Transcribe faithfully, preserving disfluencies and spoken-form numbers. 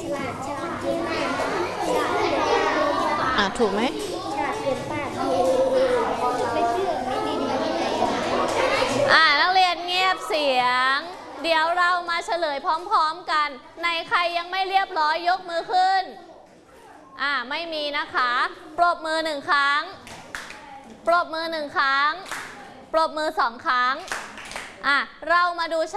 อ่ะถูกไหมอ่านักเรียนเงียบเสียงเดี๋ยวเรามาเฉลยพร้อมๆกันในใครยังไม่เรียบร้อยยกมือขึ้นอ่าไม่มีนะคะปรบมือหนึ่งครั้งปรบมือหนึ่งครั้งปรบมือสองครั้งอ่ะเรามาดู